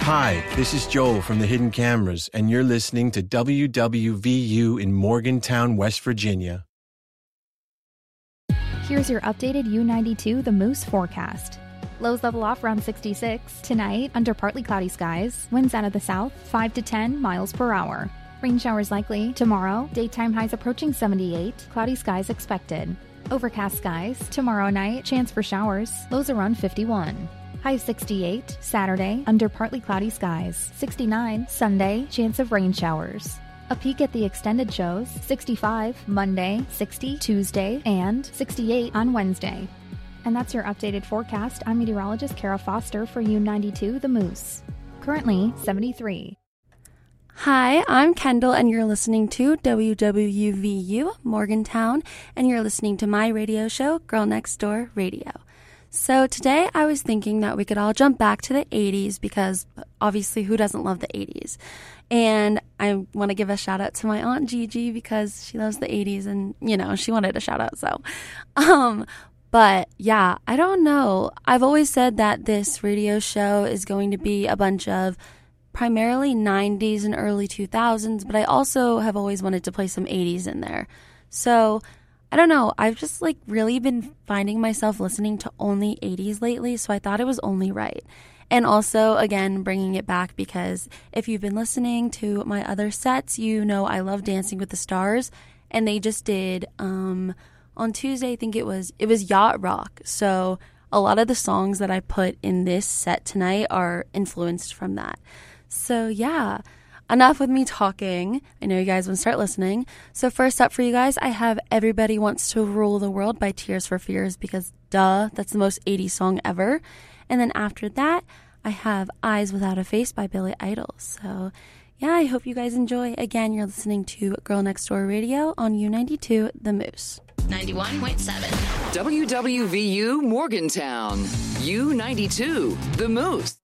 Hi, this is Joel from the Hidden Cameras, and you're listening to WWVU in Morgantown, West Virginia. Here's your updated U92 The Moose forecast. Lows level off around 66. Tonight, under partly cloudy skies. Winds out of the south, 5 to 10 miles per hour. Rain showers likely. Tomorrow, daytime highs approaching 78. Cloudy skies expected. Overcast skies. Tomorrow night, chance for showers. Lows around 51. High 68. Saturday, under partly cloudy skies. 69. Sunday, chance of rain showers. A peek at the extended shows. 65 Monday, 60 Tuesday, and 68 on Wednesday. And that's your updated forecast. I'm meteorologist Kara Foster for U92 The Moose. Currently 73. Hi, I'm Kendall, and you're listening to WWVU Morgantown, and you're listening to my radio show, Girl Next Door Radio. So today I was thinking that we could all jump back to the 80s because obviously who doesn't love the 80s? And I want to give a shout out to my Aunt Gigi because she loves the 80s and, you know, she wanted a shout out. So, but yeah, I don't know. I've always said that this radio show is going to be a bunch of primarily 90s and early 2000s, but I also have always wanted to play some 80s in there. So I don't know. I've just really been finding myself listening to only 80s lately, so I thought it was only right. And also, again, bringing it back because if you've been listening to my other sets, you know I love Dancing with the Stars, and they just did on Tuesday, I think it was Yacht Rock. So a lot of the songs that I put in this set tonight are influenced from that. So yeah. Enough with me talking. I know you guys want to start listening. So first up for you guys, I have Everybody Wants to Rule the World by Tears for Fears because, duh, that's the most 80s song ever. And then after that, I have Eyes Without a Face by Billy Idol. So, yeah, I hope you guys enjoy. Again, you're listening to Girl Next Door Radio on U92 The Moose. 91.7. WWVU Morgantown. U92 The Moose.